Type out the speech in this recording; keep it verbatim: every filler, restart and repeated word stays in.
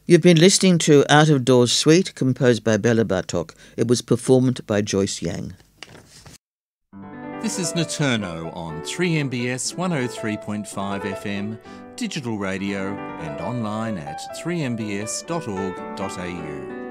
You've been listening to Out of Doors Suite, composed by Bela Bartok. It was performed by Joyce Yang. This is Naturno on three M B S one oh three point five F M, digital radio and online at three m b s dot org dot a u.